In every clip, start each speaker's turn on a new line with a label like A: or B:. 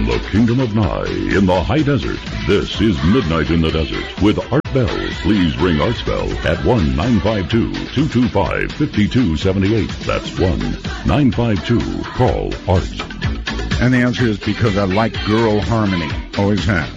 A: From the Kingdom of Nye in the high desert, this is Midnight in the Desert with Art Bell. Please ring Art's Bell at 1-952-225-5278. That's 1-952-CALL ART.
B: And the answer is because I like girl harmony. Always have.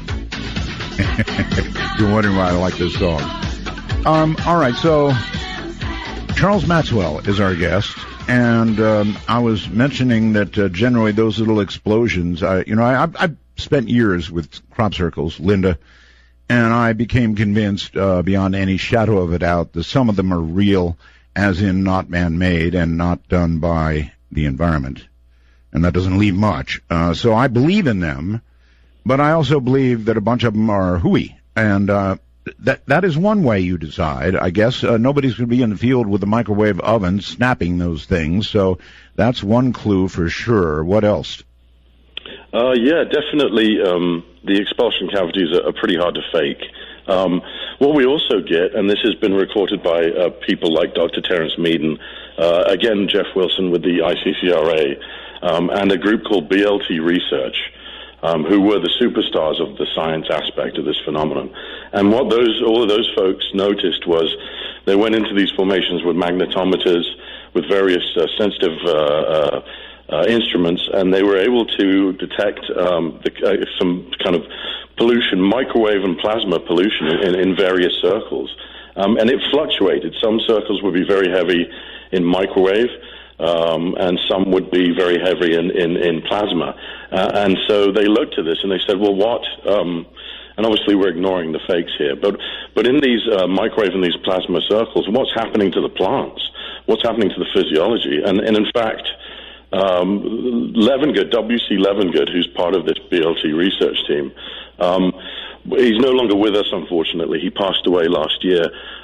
B: You're wondering why I like this song. All right, so Charles Maxwell is our guest. And I was mentioning that generally those little explosions, I've spent years with crop circles, Linda, and I became convinced beyond any shadow of a doubt that some of them are real, as in not man-made and not done by the environment. And that doesn't leave much. So I believe in them, but I also believe that a bunch of them are hooey. And that is one way you decide, I guess. Nobody's going to be in the field with a microwave oven snapping those things, so that's one clue for sure. What else?
C: Yeah, definitely the expulsion cavities are pretty hard to fake. What we also get, and this has been recorded by people like Dr. Terence Meaden, again, Jeff Wilson with the ICCRA, and a group called BLT Research, who were the superstars of the science aspect of this phenomenon. And what all of those folks noticed was they went into these formations with magnetometers, with various sensitive instruments, and they were able to detect some kind of pollution, microwave and plasma pollution in various circles. And it fluctuated. Some circles would be very heavy in microwave, and some would be very heavy in plasma. And so they looked at this and they said, well, what? And obviously we're ignoring the fakes here, but in these microwave and these plasma circles, what's happening to the plants? What's happening to the physiology? And in fact, Levengood, W.C. Levengood, who's part of this BLT research team, he's no longer with us, unfortunately. He passed away last year.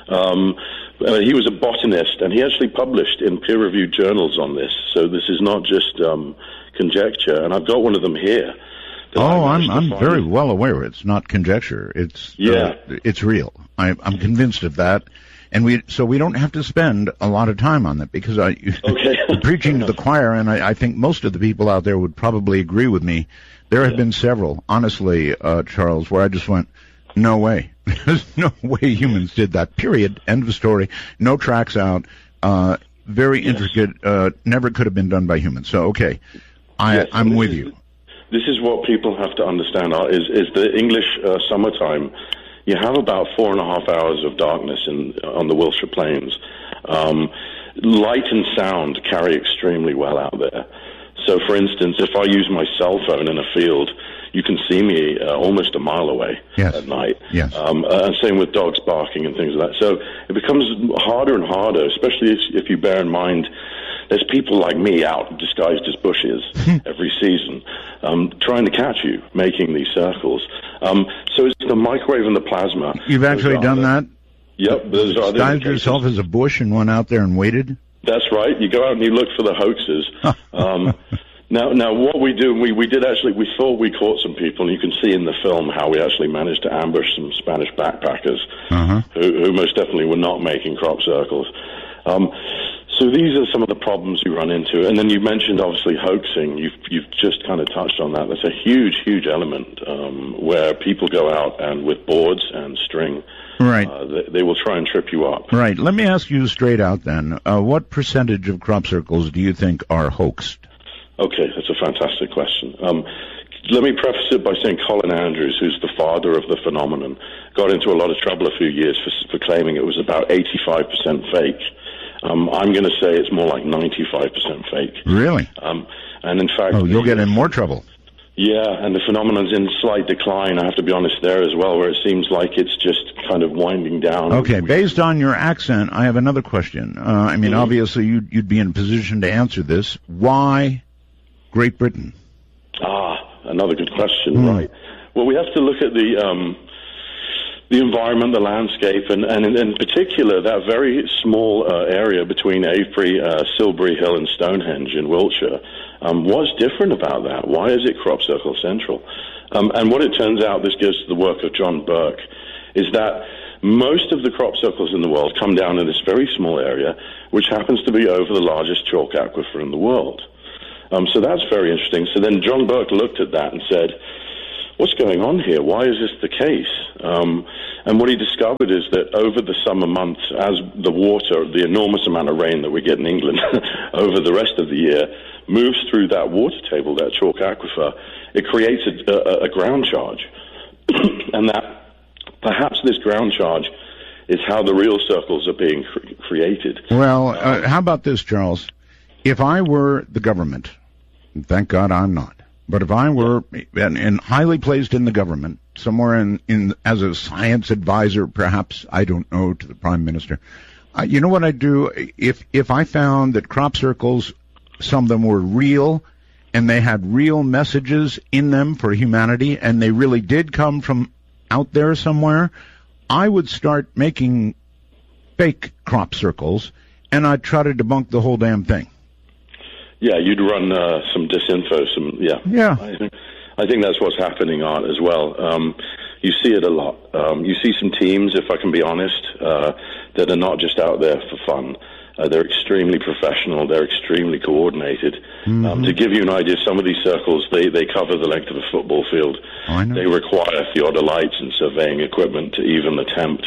C: He was a botanist, and he actually published in peer-reviewed journals on this. So this is not just conjecture, and I've got one of them here.
B: I'm very well aware it's not conjecture. It's real. I'm convinced of that. And we don't have to spend a lot of time on that because I'm preaching to the choir, and I think most of the people out there would probably agree with me. There have been several, honestly, Charles, where I just went, no way. There's no way humans did that, period. End of story. No tracks out. Very intricate. Never could have been done by humans. So, okay, I'm with you.
C: This is what people have to understand is the English summertime. You have about 4.5 hours of darkness on the Wilshire Plains. Light and sound carry extremely well out there. So, for instance, if I use my cell phone in a field, you can see me almost a mile away at night.
B: Yes.
C: And same with dogs barking and things like that. So it becomes harder and harder, especially if you bear in mind there's people like me out disguised as bushes every season trying to catch you, making these circles. So it's the microwave and the plasma.
B: You've actually done that?
C: Yep.
B: Disguised yourself as a bush and went out there and waited?
C: That's right. You go out and you look for the hoaxes. Now, what we do, we thought we caught some people, and you can see in the film how we actually managed to ambush some Spanish backpackers who most definitely were not making crop circles. So these are some of the problems you run into. And then you mentioned, obviously, hoaxing. You've just kind of touched on that. That's a huge, huge element where people go out and with boards and string,
B: right.
C: They will try and trip you up.
B: Right. Let me ask you straight out then. What percentage of crop circles do you think are hoaxed?
C: Okay, that's a fantastic question. Let me preface it by saying Colin Andrews, who's the father of the phenomenon, got into a lot of trouble a few years for claiming it was about 85% fake. I'm going to say it's more like 95% fake.
B: Really?
C: And in fact...
B: Oh, you'll get in more trouble.
C: Yeah, and the phenomenon's in slight decline, I have to be honest, there as well, where it seems like it's just kind of winding down.
B: Okay, based on your accent, I have another question. Obviously, you'd be in a position to answer this. Why Great Britain?
C: Another good question, right. Well, we have to look at the environment, the landscape, and in particular, that very small area between Avebury, Silbury Hill, and Stonehenge in Wiltshire. What's different about that? Why is it crop circle central? And what it turns out, this goes to the work of John Burke, is that most of the crop circles in the world come down in this very small area, which happens to be over the largest chalk aquifer in the world. So that's very interesting. So then John Burke looked at that and said, what's going on here? Why is this the case? And what he discovered is that over the summer months, as the water, the enormous amount of rain that we get in England over the rest of the year, moves through that water table, that chalk aquifer, it creates a ground charge. And that perhaps this ground charge is how the real circles are being created.
B: Well, how about this, Charles? If I were the government, and thank God I'm not, but if I were and highly placed in the government, somewhere in as a science advisor, perhaps, I don't know, to the Prime Minister, you know what I'd do? If I found that crop circles, some of them were real, and they had real messages in them for humanity, and they really did come from out there somewhere, I would start making fake crop circles, and I'd try to debunk the whole damn thing.
C: Yeah, you'd run some disinfo,
B: Yeah.
C: I think that's what's happening, Art, as well. You see it a lot. You see some teams, if I can be honest, that are not just out there for fun. They're extremely professional. They're extremely coordinated. To give you an idea, some of these circles, they cover the length of a football field.
B: Oh, I know.
C: They require theodolites and surveying equipment to even attempt.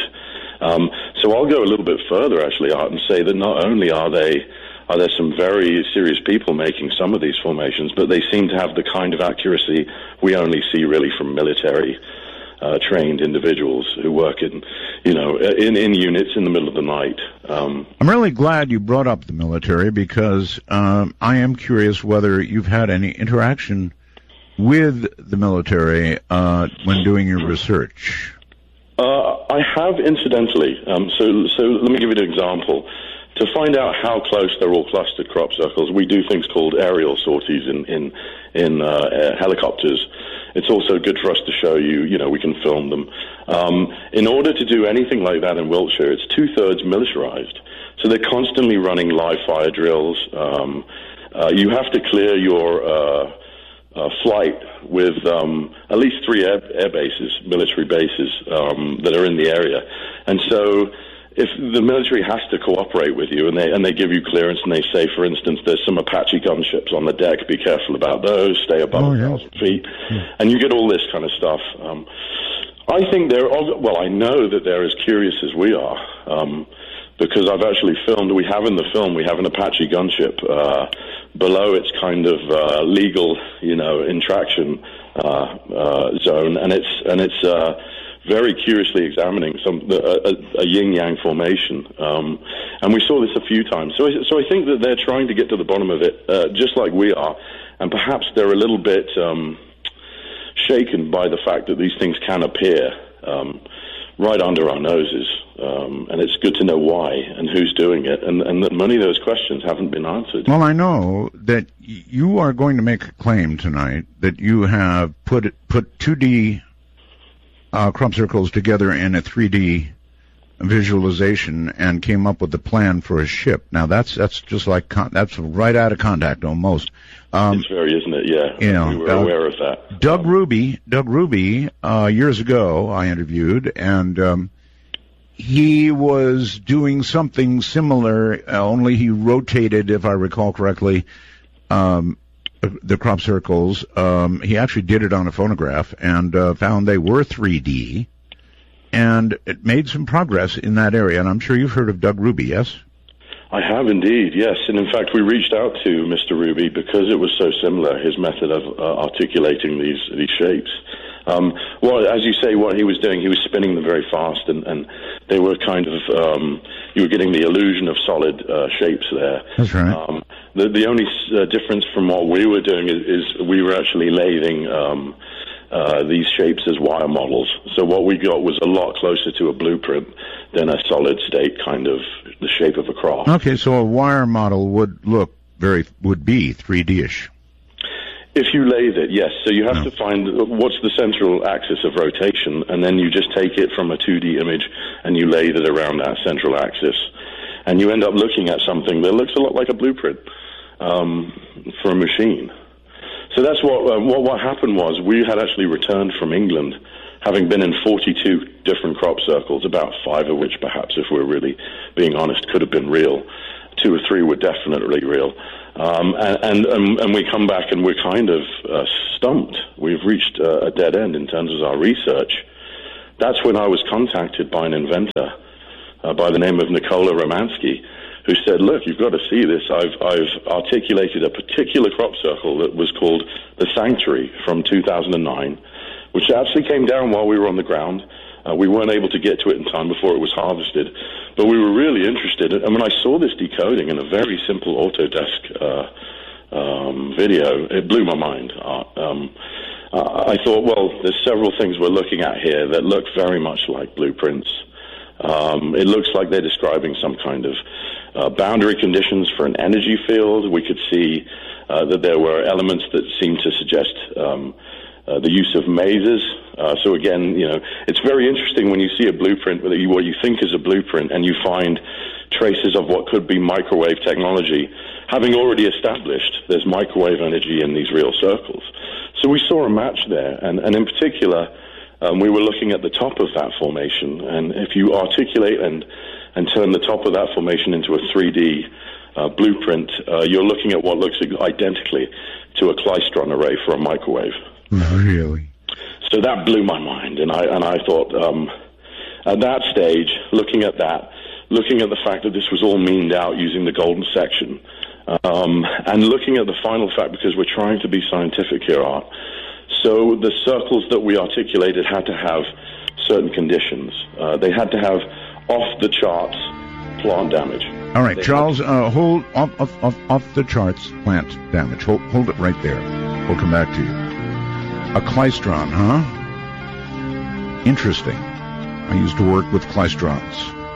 C: So I'll go a little bit further, actually, Art, and say that not only are there some very serious people making some of these formations, but they seem to have the kind of accuracy we only see really from military trained individuals who work in units in the middle of the night.
B: I'm really glad you brought up the military, because I am curious whether you've had any interaction with the military when doing your research.
C: I have, incidentally. So let me give you an example. To find out how close they're all clustered crop circles, we do things called aerial sorties in helicopters. It's also good for us to show you, we can film them. In order to do anything like that in Wiltshire, it's 2/3 militarized. So they're constantly running live fire drills. You have to clear your flight with at least 3 air bases, military bases, that are in the area. And so if the military has to cooperate with you and they give you clearance and they say, for instance, there's some Apache gunships on the deck, be careful about those, stay above 1,000 feet, and you get all this kind of stuff. I think I know that they're as curious as we are, because I've actually we have an Apache gunship below its kind of legal, intraction zone, and it's very curiously examining a yin-yang formation, and we saw this a few times. So I think that they're trying to get to the bottom of it, just like we are, and perhaps they're a little bit shaken by the fact that these things can appear right under our noses, and it's good to know why and who's doing it, and that many of those questions haven't been answered.
B: Well, I know that you are going to make a claim tonight that you have put 2D crop circles together in a 3D visualization and came up with the plan for a ship. Now that's just like that's right out of Contact almost.
C: It's very, isn't it? Yeah. We were aware of that.
B: Doug Ruby, years ago I interviewed, and he was doing something similar, only he rotated, if I recall correctly, the crop circles. He actually did it on a phonograph and found they were 3D, and it made some progress in that area. And I'm sure you've heard of Doug Ruby, yes?
C: I have indeed, yes. And in fact, we reached out to Mr. Ruby because it was so similar, his method of articulating these shapes. Well, as you say, what he was doing, he was spinning them very fast, and they were kind of, you were getting the illusion of solid shapes there.
B: That's right.
C: The only difference from what we were doing is we were actually lathing these shapes as wire models. So what we got was a lot closer to a blueprint than a solid state kind of the shape of a cross.
B: Okay, so a wire model would be 3D-ish.
C: If you lathe it, yes. So you have to find what's the central axis of rotation, and then you just take it from a 2D image and you lathe it around that central axis. And you end up looking at something that looks a lot like a blueprint for a machine. So that's what happened was we had actually returned from England, having been in 42 different crop circles, about 5 of which perhaps, if we're really being honest, could have been real. 2 or 3 were definitely real. And we come back and we're kind of stumped. We've reached a dead end in terms of our research. That's when I was contacted by an inventor by the name of Nikola Romansky, who said, look, you've got to see this. I've articulated a particular crop circle that was called the Sanctuary from 2009, which actually came down while we were on the ground. We weren't able to get to it in time before it was harvested, but we were really interested. And when I saw this decoding in a very simple Autodesk video, it blew my mind. I thought, well, there's several things we're looking at here that look very much like blueprints. It looks like they're describing some kind of boundary conditions for an energy field. We could see that there were elements that seemed to suggest the use of mazes. So again, it's very interesting when you see a blueprint, what you think is a blueprint, and you find traces of what could be microwave technology, having already established there's microwave energy in these real circles. So we saw a match there, and in particular, we were looking at the top of that formation, and if you articulate and turn the top of that formation into a 3D blueprint, you're looking at what looks identically to a klystron array for a microwave.
B: Really?
C: So that blew my mind, and I thought, at that stage, looking at the fact that this was all meaned out using the golden section, and looking at the final fact, because we're trying to be scientific here, Art. So the circles that we articulated had to have certain conditions. They had to have off-the-charts plant damage.
B: All right, Charles, hold off the charts plant damage. Hold it right there. We'll come back to you. A klystron, huh? Interesting. I used to work with klystrons.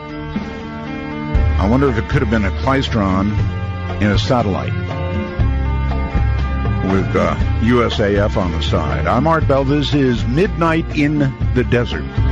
B: I wonder if it could have been a klystron in a satellite with USAF on the side. I'm Art Bell. This is Midnight in the Desert.